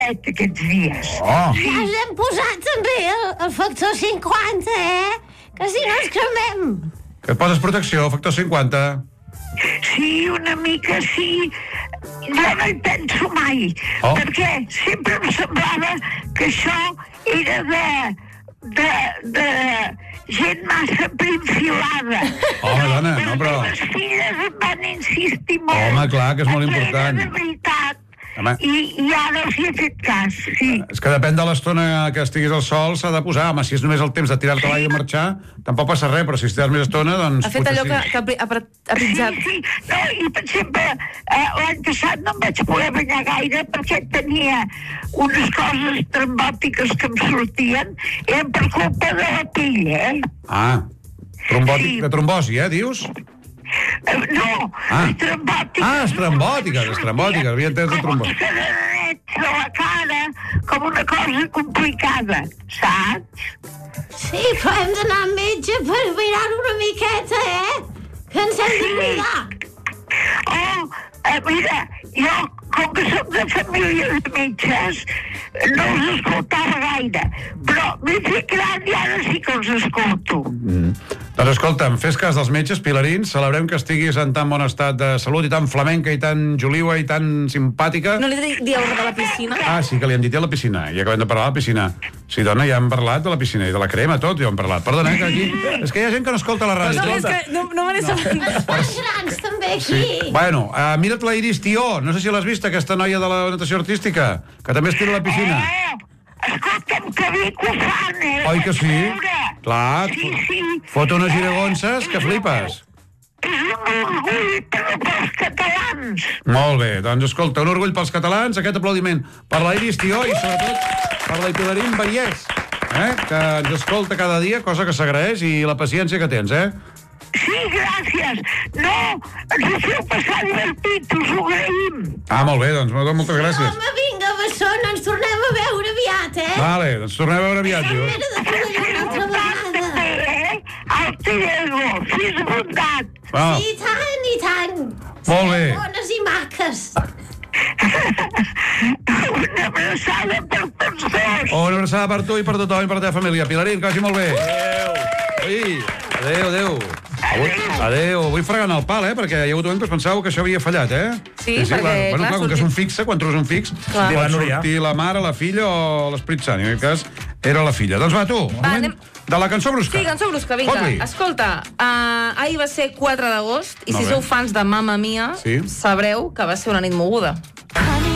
aquests dies. Ja ens hem posat també el factor 50, que si no ens cremem. Que et poses protecció, factor 50. Sí, una mica sí. Jo no hi penso mai, perquè sempre em semblava que això era de gent massa prinfilada. Dona, no, però... Les filles em van insistir molt. Home, clar, que és molt important. De veritat. I ara els hi he fet cas, sí. És que depèn de l'estona que estiguis al sol, s'ha de posar. Home, si és només el temps de tirar-te l'aigua i marxar, tampoc passa res, però si estàs més estona, doncs... Ha fet allò que ha pitjat. Sí. No, i per exemple, l'any passat no em vaig poder banyar gaire perquè tenia unes coses trombòtiques que em sortien, eren per culpa de la pell, de trombosi, dius? No, estrambòtiques, havia entès de trombosi. Com de la cara, com una cosa complicada, saps? Sí, però hem d'anar al metge per mirar-ho una miqueta, que ens hem de cuidar. Mira, jo, com que soc de família de metges, no els escoltava gaire, però m'he fet gran i ara sí que els escolto. Doncs escolta'm, fes cas dels metges, Pilarín, celebrem que estiguis en tan bon estat de salut i tan flamenca i tan joliua i tan simpàtica. No li dieu res de la piscina? Sí que li han dit a la piscina, i acabem de parlar de la piscina. Sí, dona, ja hem parlat de la piscina i de la crema, tot, ja hem parlat. Perdona, que aquí... És que hi ha gent que no escolta la ràdio. No, és que no me n'he sabut. Els grans també aquí. Bueno, mira't la Iris Tió, no sé si l'has vist, aquesta noia de la natació artística, que també es tira a la piscina. Escolta'm, que bé que ho fan, Oi que sí? Clar, sí. fot unes giragonses que flipes. És un orgull pels catalans. Molt bé, doncs escolta, un orgull pels catalans, aquest aplaudiment per la Iris Tió i sobretot per la Pilarín Vallès, que ens escolta cada dia, cosa que s'agraeix, i la paciència que tens, Sí, gràcies. No, ens ho feu passar divertit, us ho agraïm. Molt bé, doncs moltes gràcies. Home, vinga, Bessona, ens tornem a veure aviat, Vale, doncs tornem a veure aviat, dius. Espera de fer una altra vegada. Al Diego, fes bondat. I tant. Molt bé. Bones i maques. Una abraçada per tots dos. Una abraçada per tu i per tothom i per la teva família. Pilarín, que vagi molt bé. Adéu. Adéu. Avui fregant el pal, perquè hi ha hagut un que es pensava que això havia fallat, Sí, perquè, clar, com que és un fixe, quan trobes un fix, pot sortir la mare, la filla o l'Esperit Sant. En aquest cas, era la filla. Doncs va, tu, de la cançó brusca. Sí, cançó brusca, vinga. Escolta, ahir va ser 4 d'agost i si sou fans de Mamma Mia, sabreu que va ser una nit moguda.